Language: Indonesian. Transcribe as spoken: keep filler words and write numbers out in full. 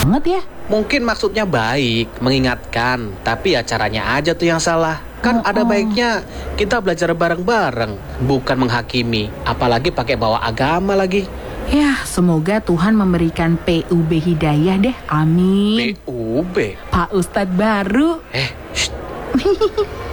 banget ya. Mungkin maksudnya baik, mengingatkan, tapi ya caranya aja tuh yang salah. Kan Oh, ada oh. baiknya kita belajar bareng-bareng, bukan menghakimi, apalagi pakai bawa agama lagi. Ya, semoga Tuhan memberikan P U B hidayah deh. Amin. P U B? Pak Ustadz baru. Eh, shh.